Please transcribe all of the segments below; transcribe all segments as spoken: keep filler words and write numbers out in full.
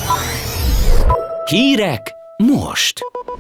Hírek most!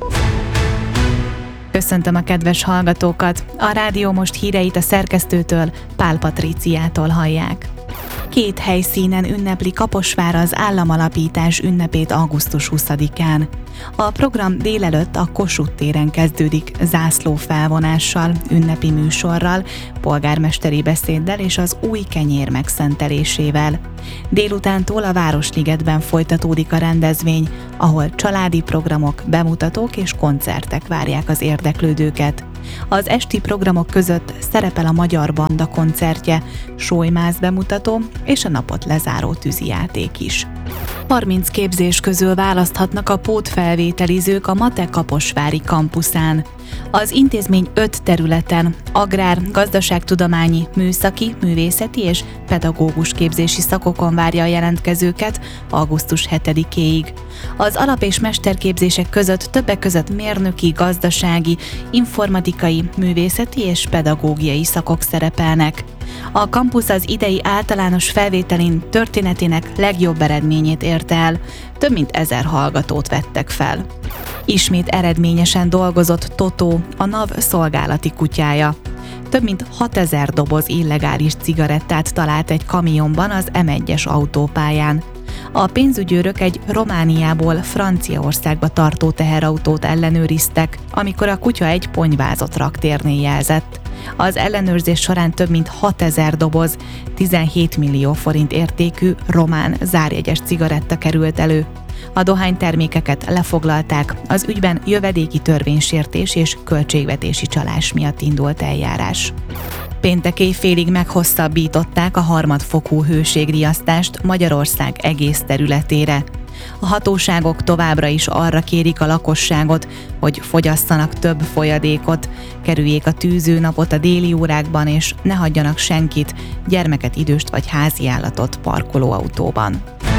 Köszöntöm a kedves hallgatókat! A Rádió Most híreit a szerkesztőtől, Pál Patríciától hallják. Két helyszínen ünnepli Kaposvár az államalapítás ünnepét augusztus huszadikán. A program délelőtt a Kossuth téren kezdődik zászlófelvonással, ünnepi műsorral, polgármesteri beszéddel és az új kenyér megszentelésével. Délutántól a Városligetben folytatódik a rendezvény, ahol családi programok, bemutatók és koncertek várják az érdeklődőket. Az esti programok között szerepel a Magyar Banda koncertje, sólymáz bemutató és a napot lezáró tűzijáték is. harminc képzés közül választhatnak a pótfelvételizők a MATE kaposvári kampuszán. Az intézmény öt területen, agrár, gazdaságtudományi, műszaki, művészeti és pedagógus képzési szakokon várja a jelentkezőket augusztus hetedikéig. Az alap- és mesterképzések között többek között mérnöki, gazdasági, informatikai, művészeti és pedagógiai szakok szerepelnek. A kampusz az idei általános felvételin történetének legjobb eredményét érte el, több mint ezer hallgatót vettek fel. Ismét eredményesen dolgozott Totó, a NAV szolgálati kutyája. Több mint hatezer doboz illegális cigarettát talált egy kamionban az em egyes autópályán. A pénzügyőrök egy Romániából Franciaországba tartó teherautót ellenőriztek, amikor a kutya egy ponyvázott raktérnél jelzett. Az ellenőrzés során több mint hatezer doboz, tizenhét millió forint értékű román zárjegyes cigaretta került elő. A dohánytermékeket lefoglalták, az ügyben jövedéki törvénysértés és költségvetési csalás miatt indult eljárás. Péntek éjfélig meghosszabbították a harmadfokú hőségriasztást Magyarország egész területére. A hatóságok továbbra is arra kérik a lakosságot, hogy fogyasszanak több folyadékot, kerüljék a tűzőnapot a déli órákban, és ne hagyjanak senkit, gyermeket, időst vagy háziállatot parkolóautóban.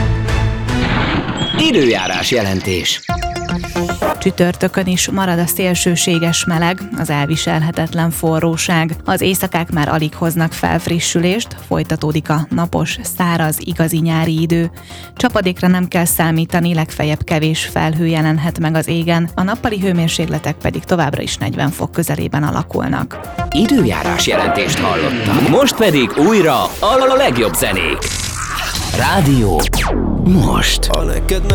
Időjárás jelentés. Csütörtökön is marad a szélsőséges meleg, az elviselhetetlen forróság. Az éjszakák már alig hoznak felfrissülést, folytatódik a napos, száraz, igazi nyári idő. Csapadékra nem kell számítani, legfeljebb kevés felhő jelenhet meg az égen, a nappali hőmérsékletek pedig továbbra is negyven fok közelében alakulnak. Időjárás jelentést hallottak. Most pedig újra a legjobb zenék. Rádió Most.